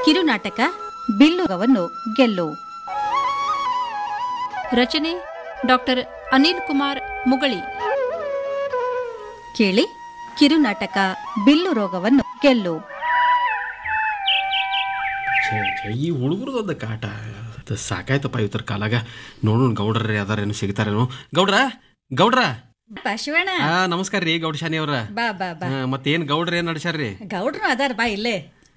ಕಿರುನಾಟಕ ಬಿಲ್ಲುಗವನ್ನು ಗೆಲ್ಲು. ರಚನೆ ಡಾಕ್ಟರ್ ಅನಿಲ್ ಕುಮಾರ್ ಮುಗಳಿ. ಕೇಳಿ ಕಿರುನಾಟಕ ಬಿಲ್ಲು ರೋಗವನ್ನು ಗೆಲ್ಲು. ಈ ಹುಡುಗರದೊಂದು ಕಾಟ ಸಾಕಾಯ್ತಪ್ಪ ಇವತ್ತರ ಕಾಲಾಗ. ನೋಡೋಣ ಗೌಡ್ರ ಯಾವ್ದಾರೇನು ಸಿಗ್ತಾರೇನು. ಗೌಡ್ರ ಶಿವಣ್ಣ ನಮಸ್ಕಾರ ರೀ ಗೌಡ ಶಾನಿ ಅವ್ರ. ಬಾ ಬಾ ಬಾ. ಮತ್ತೇನ್ ಗೌಡ್ರ ಏನ್ ನಡ್ಸ್ಯಾರ್ರಿ? ಗೌಡ್ರು ಅದಾರ ಬಾ ಇಲ್ಲೇ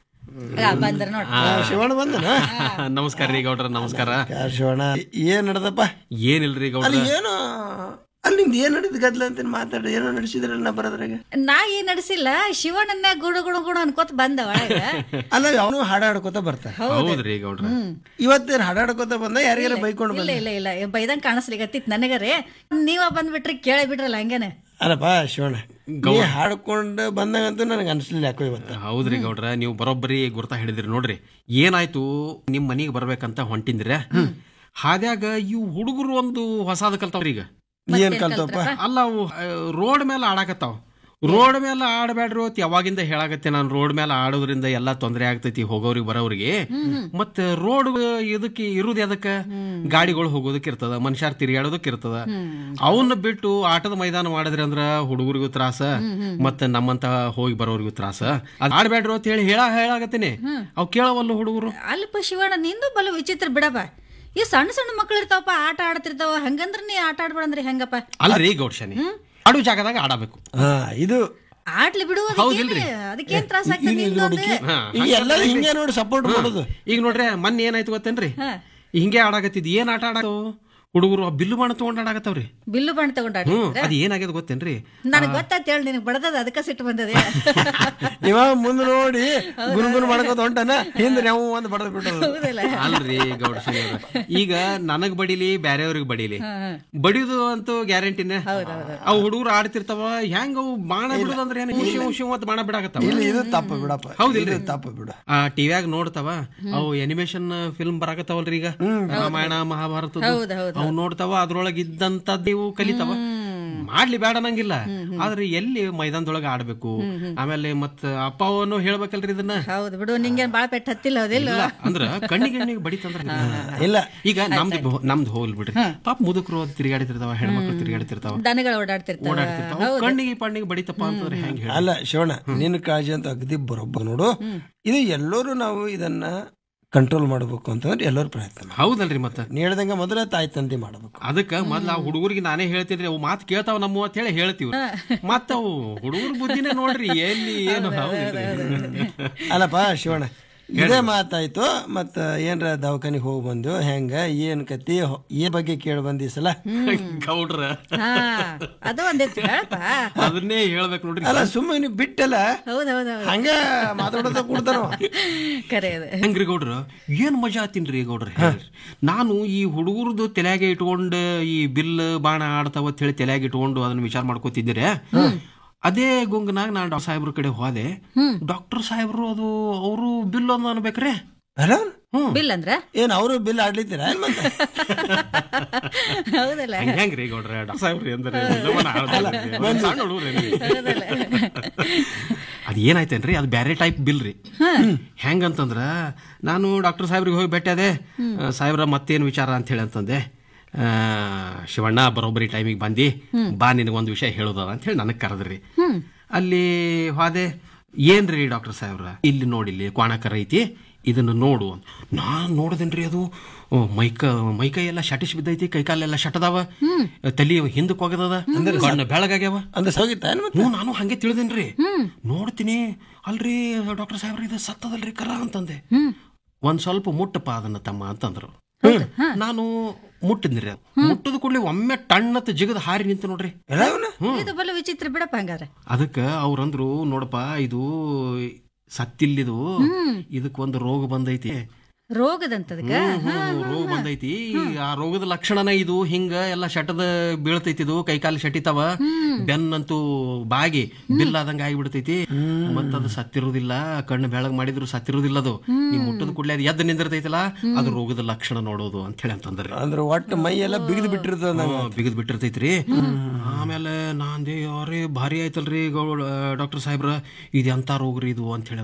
ಬಂದ್ರ ನೋಡ್. ಶಿವಣ್ಣ ಬಂದನ. ನಮಸ್ಕಾರ ರೀ ಗೌಡ್ರ ನಮಸ್ಕಾರ. ಶಿವಣ್ಣ ಏನ್ ನಡ್ದಪ್ಪ? ಏನಿಲ್ರಿ ಗೌಡ್ರ. ಅಲ್ಲಿ ಏನು ಅಲ್ಲಿ ನಿಮ್ದು ಏನ್ ನಡೀದ್ ಗದ್ಲ ಅಂತ ಮಾತಾಡಿ ಏನೋ ನಡೆಸಿದ್ರಲ್ಲ ನಾ ಬರೋದ್ರಾಗ. ನಾ ಏನ್ ನಡೆಸಿಲ್ಲ, ಶಿವಣ್ಣನ್ನ ಗುಡು ಗುಡು ಗುಡು ಅನ್ಕೋತ ಬಂದ ಒಳಗ. ಅಲ್ಲ ಅವನು ಹಾಡಾಡ್ಕೋತ ಬರ್ತಾರ. ಹೌದ್ರಿ ಗೌಡ್ರ. ಇವತ್ತೇನ್ ಹಾಡಾಡ್ಕೋತ ಬಂದ ಯಾರಿಗಾರ ಬೈಕೊಂಡು ಬಂದ? ಇಲ್ಲ ಇಲ್ಲ ಇಲ್ಲ ಬೈದಂಗ್ ಕಾಣಿಸ್ಲಿಕತ್ತಿತ್ ನನಗರೆ. ನೀವ ಬಂದ್ಬಿಟ್ರಿ ಕೇಳಿ ಬಿಡ್ರಲ್ಲ ಹಂಗೇನೆ. ಅಲ್ಲಪ್ಪ ಶಿವಣ್ಣ ಹಾಡ್ಕೊಂಡು ಬಂದಂಗಂತೂ ನನಗೆ ಅನ್ಸ್ಲಿಲ್ಲ ಯಾಕೋ ಇವತ್ತು. ಹೌದ್ರಿ ಗೌಡ್ರ, ನೀವು ಬರೋಬ್ಬರಿ ಗುರ್ತಾ ಹಿಡಿದ್ರಿ ನೋಡ್ರಿ. ಏನಾಯ್ತು, ನಿಮ್ ಮನಿಗೆ ಬರ್ಬೇಕಂತ ಹೊಂಟಿಂದ್ರೆ ಹಾದ್ಯಾಗ ಇವು ಹುಡುಗರು ಒಂದು ಹೊಸಾದ ಕಲ್ತಾವ್ರಿ. ಈಗ ಏನ್ ಕಲ್ತಪ್ಪ? ಅಲ್ಲ ಅವು ರೋಡ್ ಮೇಲೆ ಆಡಾಕತ್ತಾವ. ರೋಡ್ ಮೇಲೆ ಆಡಬೇಡ್ರಿ ಅಂತ ಯಾವಾಗಿಂದ ಹೇಳಾಕತ್ತೆ ನಾನು. ರೋಡ್ ಮೇಲೆ ಆಡೋದ್ರಿಂದ ಎಲ್ಲಾ ತೊಂದರೆ ಆಗ್ತೈತಿ ಹೋಗೋರಿಗೆ ಬರೋರಿಗೆ. ಮತ್ತ ರೋಡ್ ಇದಕ್ಕೆ ಇರುದ ಅದಕ್ಕ ಗಾಡಿಗಳು ಹೋಗೋದಕ್ಕೆ ಇರ್ತದ, ಮನುಷ್ಯರ್ ತಿರುಗಾಡೋದಕ್ಕೆ ಇರ್ತದ. ಅವನ್ನ ಬಿಟ್ಟು ಆಟದ ಮೈದಾನ ಮಾಡಿದ್ರಿ ಅಂದ್ರ ಹುಡುಗರಿಗೂ ತ್ರಾಸ, ಮತ್ತ ನಮ್ಮಂತ ಹೋಗಿ ಬರೋರಿಗೂ ತ್ರಾಸ. ಅದ್ ಆಡ್ಬೇಡ್ರಿ ಅಂತ ಹೇಳಿ ಹೇಳಾಕತ್ತೀನಿ. ಅವ್ ಕೇಳವಲ್ಲ ಹುಡುಗರು. ಅಲ್ಪ ಶಿವಣ್ಣ ನಿಂದು ಬಲು ವಿಚಿತ್ರ ಬಿಡಪ್ಪ. ಈ ಸಣ್ಣ ಸಣ್ಣ ಮಕ್ಳು ಇರ್ತಾವಪ್ಪ, ಆಟ ಆಡ್ತಿರ್ತಾವ. ಹಂಗಂದ್ರ ನೀ ಆಟ ಆಡ್ಬೇಡಂದ್ರಿ ಹೆಂಗಪ್ಪ? ಅಲ್ರಿ ಗೌಡ್ಶಾನಿ, ಆಡೋ ಜಾಗದಾಗ ಆಡಬೇಕು. ಇದು ಆಡ್ಲಿ ಬಿಡು, ಅದಕ್ಕೇನ್ ತ್ರಾಸ ಆಗ್ತದೆ? ಈಗ ಎಲ್ಲರೂ ಹಿಂಗೆ ನೋಡಿ ಸಪೋರ್ಟ್ ಮಾಡೋದು. ಈಗ ನೋಡ್ರಿ ಮೊನ್ನೆ ಏನಾಯ್ತು ಗೊತ್ತೇನ್ರಿ? ಹಿಂಗೆ ಆಡಾಕತ್ತಿದ್. ಏನ್ ಆಟ ಆಡಾಕವು ಹುಡುಗರು? ಬಿಲ್ಲು ಬಾಣ ತಗೊಂಡ್ ಆಡಾಕತ್ತಾವ್ರಿ. ಬಿಲ್ಲು ಬಾಣ ತಗೊಂಡ್ ಅದ್ ಏನಾಗ್ಯದ ಗೊತ್ತೇನ್ರಿ? ನನಗ್ ಗೊತ್ತಾಯ್ತು ಹೇಳಿ, ನಿನಗ್ ಬಡದದ ಅದಕ್ಕ ಸಿಟ್ಟು ಬಂದದೆ. ಇವಾಗ ಮುಂದೆ ನೋಡಿ ಗುರುಗುರು ಮಾಡ್ಕೋತ ಹೊಂಟಾನ, ಹಿಂದೆ ನಾವು ಒಂದು ಬಡದ್ ಬಿಟ್ಟು. ಅಲ್ರಿ ಗೌಡ್ಶಾನಿ ಅವ್ರ, ಈಗ ನನಗ್ ಬಡಿಲಿ ಬ್ಯಾರೆಯವ್ರಿಗೆ ಬಡಿಲಿ, ಬಡಿಯುದು ಅಂತೂ ಗ್ಯಾರಂಟಿನೇ. ಅವು ಹುಡುಗರು ಆಡ್ತಿರ್ತಾವ, ಹೆಂಗ ಅವು ಬಾಣ ಬಿಡುದಂದ್ರೆ ಏನು ಬಾಣ ಬಿಡಾಕತ್ತಾವ. ಇದು ತಪ್ಪ ಬಿಡಪ್ಪ. ಹೌದಿಲ್ರಿ? ತಪ್ಪ ಬಿಡ. ಟಿವ್ಯಾಗ ನೋಡ್ತಾವ, ಅವು ಅನಿಮೇಷನ್ ಫಿಲ್ಮ್ ಬರಾಕತ್ತಾವಲ್ರಿ ಈಗ, ರಾಮಾಯಣ ಮಹಾಭಾರತ ಅವು ನೋಡ್ತಾವ. ಅದ್ರೊಳಗ ಇದ್ದಂತದ್ದು ಇವು ಕಲಿತಾವ. ಮಾಡ್ಲಿ ಬೇಡ ನಂಗಿಲ್ಲ, ಆದ್ರೆ ಎಲ್ಲಿ ಮೈದಾನದೊಳಗ ಆಡ್ಬೇಕು. ಆಮೇಲೆ ಮತ್ತ ಅಪ್ಪ ಅವನು ಹೇಳ್ಬೇಕಲ್ರಿ ಇದನ್ನ. ಹೌದು ಬಿಡು, ನಿಂಗೇನ್ ಬಾಳ ಪೆಟ್ಟ ಹತ್ತಿಲ್ಲ. ಹೌದಿಲ್ಲ ಅಂದ್ರ ಕಣ್ಣಿಗೆ ಬಡಿತಂದ್ರ ಇಲ್ಲ. ಈಗ ನಮ್ದು ಹೋಲ್ ಬಿಡ್ರಿ. ಪಾಪ ಮುದುಕರು ಅದು ತಿರುಗಾಡ್ತಿರ್ತಾವ, ಹೆಣ್ಮಕ್ಳು ತಿರುಗಾಡ್ತಿರ್ತಾವ, ದನಗಳು ಓಡಾಡ್ತಿರ್ತಾವ. ಕಣ್ಣಿಗೆ ಬಡಿತಪ್ಪ ಅಂತಂದ್ರೆ ಹೆಂಗ್ ಹೇಳ? ಅಲ್ಲ ಶಿವಣ್ಣ, ನಿನ್ನ ಕಾಳಜಿ ಅಂತ ಅಗದಿ ಬರೋಬ್ಬ ನೋಡು. ಇದು ಎಲ್ಲರೂ ನಾವು ಇದನ್ನ ಕಂಟ್ರೋಲ್ ಮಾಡಬೇಕು ಅಂತಂದ್ರೆ ಎಲ್ಲರೂ ಪ್ರಯತ್ನ. ಹೌದಲ್ರಿ? ಮತ್ತ ನೀ ಹೇಳ್ದಂಗ ಮೊದಲ ತಾಯಿ ತಂದೆ ಮಾಡಬೇಕು. ಅದಕ್ಕ ಮೊದ್ಲ ಆ ಹುಡುಗರಿಗೆ ನಾನೇ ಹೇಳ್ತೀನಿ, ಅವು ಮಾತು ಕೇಳ್ತಾವ ನಮ್ಮ ಅಂತ ಹೇಳಿ ಹೇಳ್ತೀವಿ. ಮತ್ತ ಅವು ಹುಡುಗರ ಬುದ್ಧಿನೇ ನೋಡ್ರಿ ಎಲ್ಲಿ ಏನು. ಅಲ್ಲಪ್ಪ ಶಿವಣ್ಣ, ಇದೇ ಮಾತಾಯ್ತು. ಮತ್ತ ಏನ್ರ ದವಾಖಾನಿಗೆ ಹೋಗಿ ಬಂದು ಹೆಂಗ ಏನ್ ಕತಿ ಏನ್ ಬಗ್ಗೆ ಕೇಳಿ ಬಂದಿ ಸಲ ಗೌಡ್ರ? ಅದು ಒಂದಿತ್ತು ಹೇಳಪ್ಪ, ಅದನ್ನೇ ಹೇಳ್ಬೇಕು ನೋಡ್ರಿ. ಅಲ್ಲ ಸುಮ್ಮನೆ ಬಿಟ್ಟಲ್ಲ ಹಂಗ ಮಾತಾಡೋದ ಕೊಡ್ತಾರ. ಕರೆ ಹೆಂಗ್ರಿ ಗೌಡ್ರ? ಏನ್ ಮಜಾ ಆತೀನ್ರಿ ಗೌಡ್ರ. ನಾನು ಈ ಹುಡುಗರದು ತಲೆಯಾಗೆ ಇಟ್ಕೊಂಡು ಈ ಬಿಲ್ ಬಾಣ ಆಡ್ತಾವ ಅಂತ ಹೇಳಿ ತಲೆಯಾಗಿ ಇಟ್ಕೊಂಡು ಅದನ್ನ ವಿಚಾರ ಮಾಡ್ಕೋತಿದ್ದೀರಿ. ಅದೇ ಗುಂಗನಾಗ ನಾನು ಡಾಕ್ಟರ್ ಸಾಹೇಬ್ರ ಕಡೆ ಹೋದೆ. ಡಾಕ್ಟರ್ ಸಾಹೇಬ್ರು ಅದು ಅವರು ಬಿಲ್ ಒಂದು ಅನ್ಬೇಕ್ರೆ. ಬಿಲ್ ಅಂದ್ರ ಏನ್ ಅವರು ಬಿಲ್ ಆಡ್ಲಿದ್ದೀರ? ಹೌದಲ್ಲ? ಹೆಂಗ್ರಿ ಗೌಡ್ರ ಡಾಕ್ಟರ್ ಸಾಹೇಬ್ರಿ ಅಂದ್ರೆ ಅದ್ ಏನಾಯ್ತೇನ್ರಿ, ಅದು ಬ್ಯಾರೆ ಟೈಪ್ ಬಿಲ್ ರೀ. ಹೆಂಗಂತಂದ್ರ ನಾನು ಡಾಕ್ಟರ್ ಸಾಹೇಬ್ರಿಗೆ ಹೋಗಿ ಭೇಟಿ ಅದೇ. ಸಾಹೇಬ್ರ ಮತ್ತೇನು ವಿಚಾರ ಅಂತ ಹೇಳಿ ಅಂತಂದೆ. ಶಿವಣ್ಣ ಬರೋಬ್ಬರಿ ಟೈಮಿಗೆ ಬಂದಿ, ಬಾ ನಿನಗೊಂದು ವಿಷಯ ಹೇಳೋದ ಅಂತ ಹೇಳಿ ನನಗ್ ಕರೆದ್ರಿ. ಅಲ್ಲಿ ಹೋದೆ. ಏನ್ರಿ ಡಾಕ್ಟರ್ ಸಾಹೇಬ್ರ, ಇಲ್ಲಿ ನೋಡಿಲ್ಲಿ ಕ್ವಾಣಕರ ಐತಿ, ಇದನ್ನ ನೋಡು. ನಾನ್ ನೋಡದೇನ್ರಿ, ಅದು ಮೈಕೈ ಎಲ್ಲ ಶಟಿಸ್ ಬಿದ್ದೈತಿ, ಕೈಕಾಲೆಲ್ಲ ಶಟದಾವ, ತಲಿ ಹಿಂದಕ್ಕೆ ಹೋಗದ, ಕಣ್ಣು ಬೆಳಗಾಗ್ಯಾವ. ನಾನು ಹಂಗೆ ತಿಳಿದೇನ್ರಿ. ನೋಡ್ತೀನಿ, ಅಲ್ರಿ ಡಾಕ್ಟರ್ ಸಾಹೇಬ್ರ ಇದು ಸತ್ತದಲ್ರಿ ಕರ ಅಂತಂದೆ. ಒಂದ್ ಸ್ವಲ್ಪ ಮುಟ್ಟಪ್ಪ ಅದನ್ನ ತಮ್ಮ ಅಂತಂದ್ರು. ನಾನು ಮುಟ್ಟಿದ್ರಿ. ಮುಟ್ಟದ ಕೂಡಲೇ ಒಮ್ಮೆ ಟಣ್ಣತ್ ಜಿಗದ ಹಾರಿ ನಿಂತು ನೋಡ್ರಿ. ವಿಚಿತ್ರ ಬಿಡಪ್ಪ. ಹಂಗಾರೆ ಅದಕ್ಕ ಅವ್ರಂದ್ರು, ನೋಡಪ್ಪ ಇದು ಸತ್ತಿಲ್ಲಿದು, ಇದಕ್ ಒಂದು ರೋಗ ಬಂದೈತಿ. ರೋಗದಂತದಕ್ಕ ರೋಗ ಬಂದೈತಿ. ಆ ರೋಗದ ಲಕ್ಷಣನ ಇದು. ಹಿಂಗ ಎಲ್ಲ ಶಟದ ಬೀಳ್ತೈತಿ, ಇದು ಕೈಕಾಲು ಶಟಿತಾವ, ಬೆನ್ನಂತೂ ಬಾಗಿ ಬಿಲ್ಲಾದಂಗ ಆಗಿಬಿಡ್ತೈತಿ. ಮತ್ತದು ಸತ್ತಿರುದಿಲ್ಲ, ಕಣ್ಣು ಬೆಳಗ್ ಮಾಡಿದ್ರು ಸತ್ತಿರುದಿಲ್ಲ. ಅದು ನೀವು ಮುಟ್ಟದ ಕೂಡಲೇ ಅದು ಎದ್ದು ನಿಂದಿರ್ತೈತಲ್ಲ, ಅದು ರೋಗದ ಲಕ್ಷಣ ನೋಡೋದು ಅಂತ ಹೇಳಿ ಅಂತಂದ್ರಿ. ಅಂದ್ರೆ ಒಟ್ಟು ಮೈ ಎಲ್ಲ ಬಿಗಿದ್ ಬಿಟ್ಟಿರ್ತೈತ್ರಿ. ಆಮೇಲೆ ನಾಂದೇ ಯಾರೇ ಭಾರಿ ಆಯ್ತಲ್ರಿ ಡಾಕ್ಟರ್ ಸಾಹೇಬ್ರ, ಇದು ಎಂತ ರೋಗ್ರಿ ಇದು ಅಂತ ಹೇಳಿ